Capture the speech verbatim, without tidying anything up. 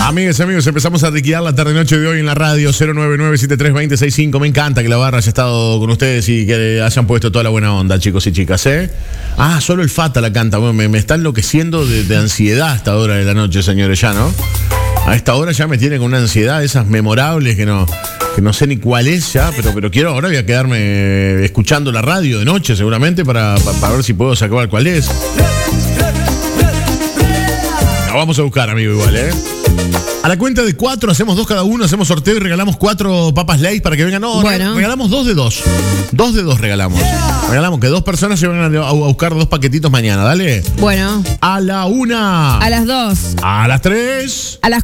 Amigas y amigos, empezamos a liquidar la tarde-noche de hoy en la radio cero nueve nueve siete tres dos cero seis cinco. Me encanta que la barra haya estado con ustedes y que hayan puesto toda la buena onda, chicos y chicas, ¿eh? Ah, solo el Fata la canta. Bueno, me, me está enloqueciendo de, de ansiedad a esta hora de la noche, señores, ya, ¿no? A esta hora ya me tiene con una ansiedad de esas memorables que no, que no sé ni cuál es ya, pero, pero quiero, ahora voy a quedarme escuchando la radio de noche seguramente para, para, para ver si puedo sacar cuál es. La vamos a buscar, amigo, igual, ¿eh? A la cuenta de cuatro, hacemos dos cada uno, hacemos sorteo y regalamos cuatro papas Lay's para que vengan. No, bueno. regalamos dos de dos. Dos de dos regalamos. Regalamos que dos personas se van a buscar dos paquetitos mañana, dale. Bueno. A la una. A las dos. A las tres. A las